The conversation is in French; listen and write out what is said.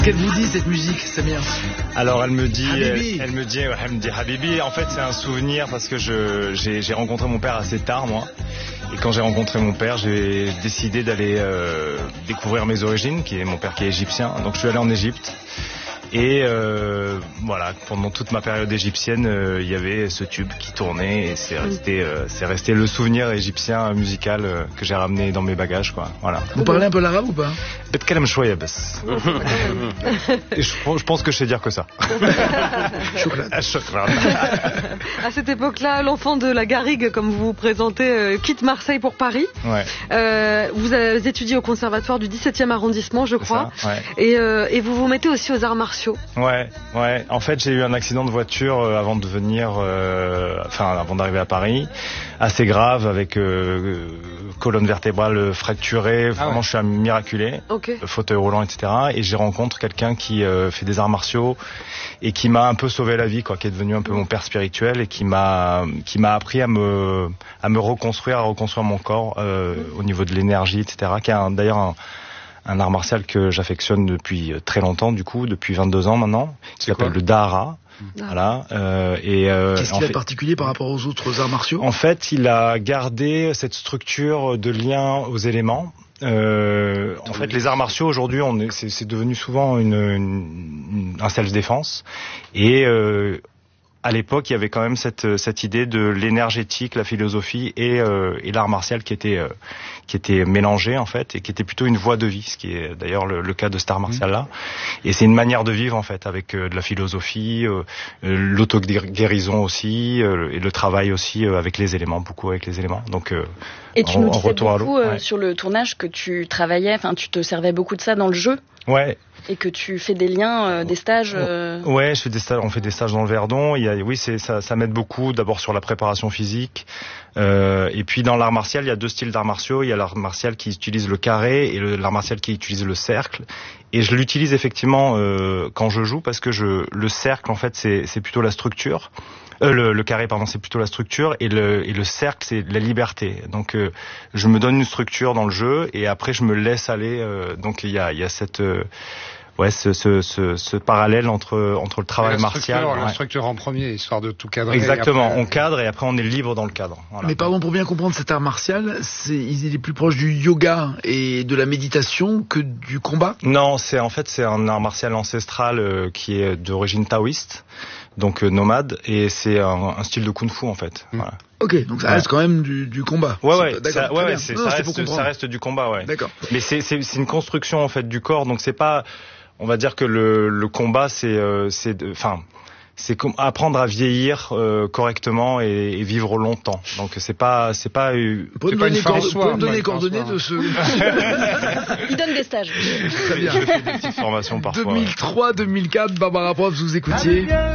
Qu'elle vous dit cette musique, Samir? Alors elle me dit Habibi. Habibi. En fait, c'est un souvenir parce que j'ai rencontré mon père assez tard, moi. Et quand j'ai rencontré mon père, j'ai décidé d'aller découvrir mes origines, mon père qui est égyptien. Donc je suis allé en Égypte. Et voilà, pendant toute ma période égyptienne, il y avait ce tube qui tournait et c'est resté le souvenir égyptien musical que j'ai ramené dans mes bagages, quoi. Voilà. Vous parlez un peu l'arabe ou pas? بتكلم شوية بس. Et je pense que je sais dire que ça. Shukran. À cette époque-là, l'enfant de la garrigue, comme vous vous présentez, quitte Marseille pour Paris. Ouais. Vous avez étudié au conservatoire du 17e arrondissement, je crois. Ça, ouais. Et vous vous mettez aussi aux arts martiaux. Ouais. En fait, j'ai eu un accident de voiture avant d'arriver à Paris, assez grave, avec colonne vertébrale fracturée. Vraiment, je suis un miraculé. Okay. Fauteuil roulant, etc. Et j'ai rencontré quelqu'un qui fait des arts martiaux et qui m'a un peu sauvé la vie, quoi, qui est devenu un peu mon père spirituel et qui m'a appris à me reconstruire, mon corps au niveau de l'énergie, etc. Qui est d'ailleurs un art martial que j'affectionne depuis très longtemps, depuis 22 ans maintenant, qui s'appelle le Dahara. Voilà. Qu'est-ce qu'il a de particulier par rapport aux autres arts martiaux? En fait, il a gardé cette structure de lien aux éléments. En fait, les arts martiaux aujourd'hui, c'est devenu souvent un self-défense. Et à l'époque, il y avait quand même cette idée de l'énergétique, la philosophie et l'art martial qui était mélangé, en fait, et qui était plutôt une voie de vie, ce qui est d'ailleurs le cas de cet art martial-là. Et c'est une manière de vivre, en fait, avec de la philosophie, l'auto-guérison aussi, et le travail aussi avec les éléments, beaucoup avec les éléments. Donc, et tu nous disais beaucoup sur le tournage que tu travaillais, tu te servais beaucoup de ça dans le jeu. Ouais. Et que tu fais des liens, des stages. Ouais, je fais des stages. On fait des stages dans le Verdon. Ça m'aide beaucoup. D'abord sur la préparation physique, et puis dans l'art martial, il y a deux styles d'art martiaux. Il y a l'art martial qui utilise le carré et l'art martial qui utilise le cercle. Et je l'utilise effectivement quand je joue parce que le cercle, en fait, c'est plutôt la structure. Le carré, pardon, c'est plutôt la structure et le cercle, c'est la liberté. Donc, je me donne une structure dans le jeu et après, je me laisse aller. Donc, il y a cette ce parallèle entre le travail martial. La structure en premier, histoire de tout cadrer. Exactement, on cadre et après on est libre dans le cadre. Voilà. Mais pardon, pour bien comprendre cet art martial, il est plus proche du yoga et de la méditation que du combat? Non, c'est un art martial ancestral qui est d'origine taoïste, donc nomade, et c'est un style de kung-fu en fait. Voilà. Ok, donc ça reste quand même du combat. Ça reste du combat, ouais. D'accord. Mais c'est une construction en fait du corps, donc c'est pas, on va dire que le combat c'est apprendre à vieillir correctement et vivre longtemps. Donc c'est pas une fin en soi. Vous me donnez coordonnées de ce. Il donne des stages. Je fais des petites formations parfois. 2003, 2004, Barbara Prof, vous écoutiez.